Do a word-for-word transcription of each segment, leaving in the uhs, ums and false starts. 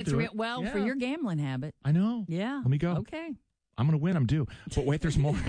to three, it. Well, yeah. for your gambling habit. I know. Yeah. Let me go. Okay. I'm going to win. I'm due. But wait, there's more.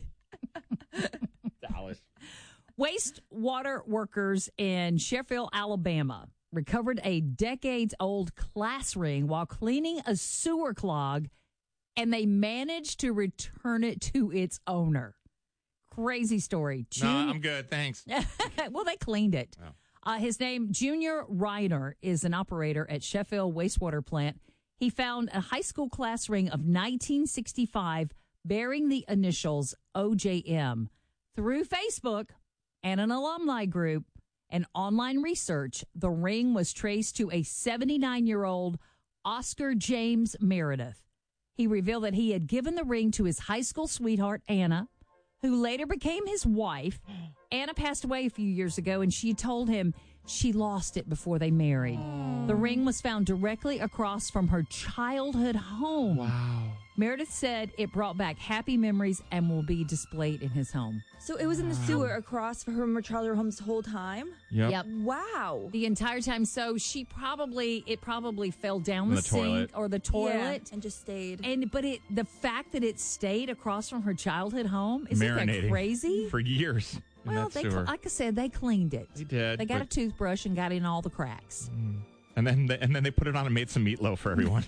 Dallas. Wastewater workers in Sheffield, Alabama, recovered a decades-old class ring while cleaning a sewer clog, and they managed to return it to its owner. Crazy story. No, nah, I'm good. Thanks. Well, they cleaned it. Oh. Uh, his name, Junior Reiner, is an operator at Sheffield Wastewater Plant. He found a high school class ring of nineteen sixty-five bearing the initials O J M. Through Facebook and an alumni group and online research, the ring was traced to a seventy-nine-year-old Oscar James Meredith. He revealed that he had given the ring to his high school sweetheart, Anna, who later became his wife. Anna passed away a few years ago, and she told him she lost it before they married. The ring was found directly across from her childhood home. Wow. Meredith said it brought back happy memories and will be displayed in his home. So it was in the sewer across from her childhood home's whole time? Yep. Yep. Wow. The entire time. So she probably, it probably fell down In the, the sink toilet. or the toilet. Yeah, and just stayed. And but it, the fact that it stayed across from her childhood home, isn't Marinating that crazy? For years. in Well, that they, sewer. like I said, they cleaned it. They did. They got but- a toothbrush and got in all the cracks. And then they, and then they put it on and made some meatloaf for everyone.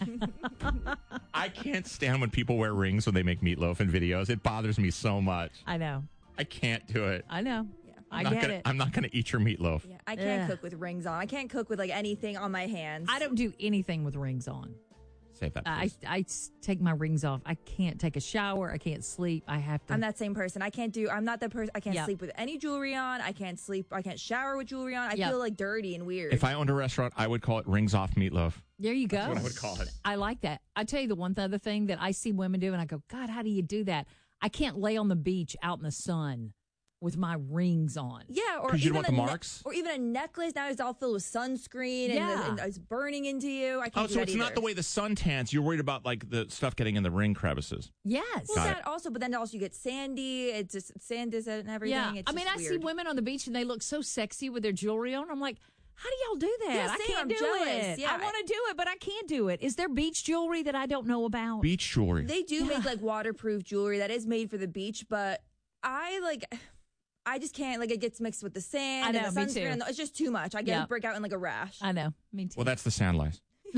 I can't stand when people wear rings when they make meatloaf in videos. It bothers me so much. I know. I can't do it. I know. Yeah. I I'm not get gonna, it. I'm not going to eat your meatloaf. Yeah, I can't Ugh. cook with rings on. I can't cook with like anything on my hands. I don't do anything with rings on. Save that, I, please. I s- take my rings off. I can't take a shower. I can't sleep. I have to. I'm that same person. I can't do. I'm not that person. I can't Yep. sleep with any jewelry on. I can't sleep. I can't shower with jewelry on. I Yep. feel like dirty and weird. If I owned a restaurant, I would call it rings off meatloaf. There you go. That's what I would call it. I like that. I tell you the one other thing that I see women do, and I go, God, how do you do that? I can't lay on the beach out in the sun with my rings on. yeah, or 'Cause you even don't want a the ne- marks? or even a necklace. Now it's all filled with sunscreen and, Yeah. and it's burning into you. I can't Oh, do so that it's not either. the way the sun tans. You're worried about like the stuff getting in the ring crevices. Yes. Well, Got that also, but then also you get sandy. It's just sand is and everything. Yeah. It's I mean, just I see weird. women on the beach and they look so sexy with their jewelry on. I'm like, how do y'all do that? Yeah, I same. can't I'm do jealous. it. Yeah. I want to do it, but I can't do it. Is there beach jewelry that I don't know about? Beach jewelry. They do make like waterproof jewelry that is made for the beach, but I like. I just can't, like, it gets mixed with the sand I know, and the me sunscreen. too. And the, it's just too much. I get Yeah. a break out in, like, a rash. I know. Me too. Well, that's the sand lice.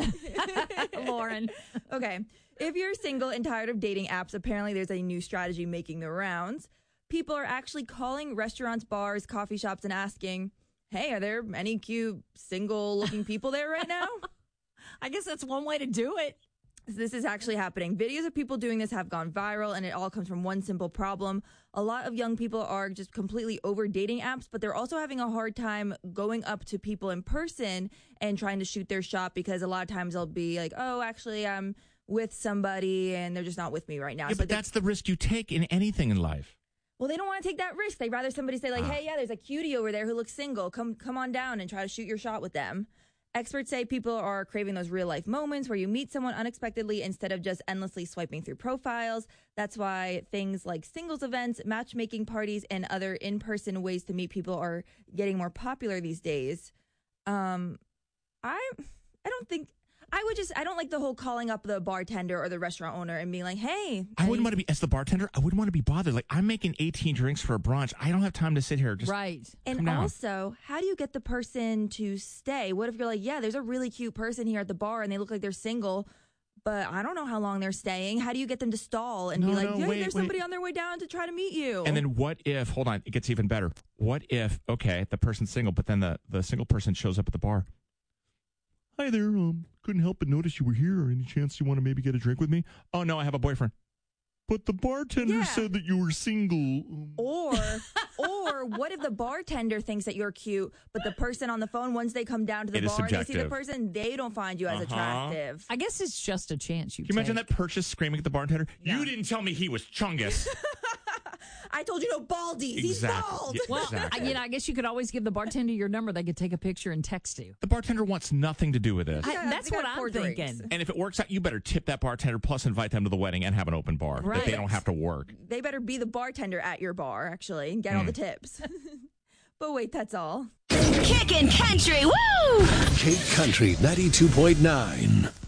Lauren. Okay. If you're single and tired of dating apps, apparently there's a new strategy making the rounds. People are actually calling restaurants, bars, coffee shops, and asking, hey, are there any cute single-looking people there right now? I guess that's one way to do it. This is actually happening. Videos of people doing this have gone viral, and it all comes from one simple problem. A lot of young people are just completely over dating apps, but they're also having a hard time going up to people in person and trying to shoot their shot, because a lot of times they'll be like, oh, actually, I'm with somebody, and they're just not with me right now. Yeah, So but they- that's the risk you take in anything in life. well, they don't want to take that risk. They'd rather somebody say, like, Ah. hey, yeah, there's a cutie over there who looks single. Come, come on down and try to shoot your shot with them. Experts say people are craving those real life moments where you meet someone unexpectedly instead of just endlessly swiping through profiles. That's why things like singles events, matchmaking parties, and other in-person ways to meet people are getting more popular these days. Um, I, I don't think I would just I don't like the whole calling up the bartender or the restaurant owner and being like, hey, I wouldn't any- want to be, as the bartender, I wouldn't want to be bothered. Like, I'm making eighteen drinks for a brunch. I don't have time to sit here. Just Right. And Come down. also, how do you get the person to stay? What if you're like, yeah, there's a really cute person here at the bar and they look like they're single, but I don't know how long they're staying. How do you get them to stall and No, be like, no, yeah, wait, there's wait. somebody on their way down to try to meet you? And then what if, hold on, it gets even better. What if, okay, the person's single, but then the, the single person shows up at the bar. Hi there, um, couldn't help but notice you were here. Any chance you want to maybe get a drink with me? Oh, no, I have a boyfriend. But the bartender Yeah. said that you were single. Um, Or, or what if the bartender thinks that you're cute, but the person on the phone, once they come down to the It is bar and they see the subjective. person, they don't find you as Uh-huh. attractive. I guess it's just a chance you Can you imagine take. that purchase screaming at the bartender? Yeah. You didn't tell me he was Chungus. I told you no baldies. He's Exactly. bald. Yeah. Well, Exactly. I, you know, I guess you could always give the bartender your number. They could take a picture and text you. The bartender wants nothing to do with this. I- Yeah, that's they what got I'm four drinks. thinking. And if it works out, you better tip that bartender plus invite them to the wedding and have an open bar. That they Right. don't have to work. They better be the bartender at your bar, actually, and get all Mm. the tips. But wait, that's all. Kickin' country, woo! Kate Country ninety-two point nine.